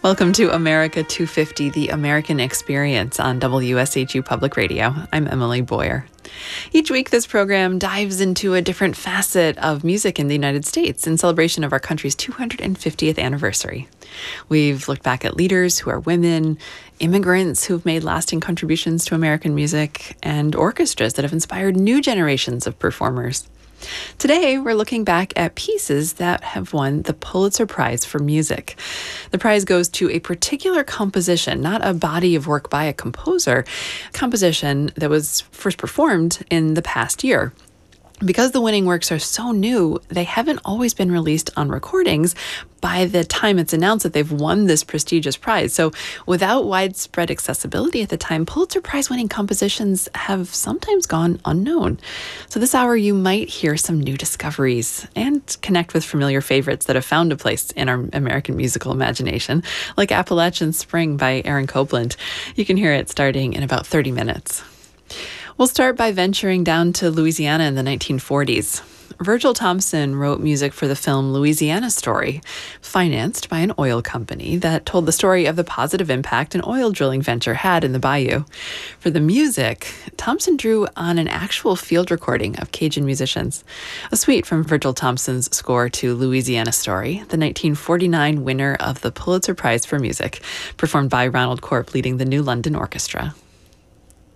Welcome to America 250, the American Experience on WSHU Public Radio. I'm Emily Boyer. Each week, this program dives into a different facet of music in the United States in celebration of our country's 250th anniversary. We've looked back at leaders who are women, immigrants who've made lasting contributions to American music, and orchestras that have inspired new generations of performers. Today, we're looking back at pieces that have won the Pulitzer Prize for Music. The prize goes to a particular composition, not a body of work by a composer, a composition that was first performed in the past year. Because the winning works are so new, they haven't always been released on recordings by the time it's announced that they've won this prestigious prize. So without widespread accessibility at the time, Pulitzer Prize-winning compositions have sometimes gone unknown. So this hour, you might hear some new discoveries and connect with familiar favorites that have found a place in our American musical imagination, like Appalachian Spring by Aaron Copland. You can hear it starting in about 30 minutes. We'll start by venturing down to Louisiana in the 1940s. Virgil Thomson wrote music for the film Louisiana Story, financed by an oil company that told the story of the positive impact an oil drilling venture had in the bayou. For the music, Thomson drew on an actual field recording of Cajun musicians. A suite from Virgil Thomson's score to Louisiana Story, the 1949 winner of the Pulitzer Prize for Music, performed by Ronald Corp leading the New London Orchestra.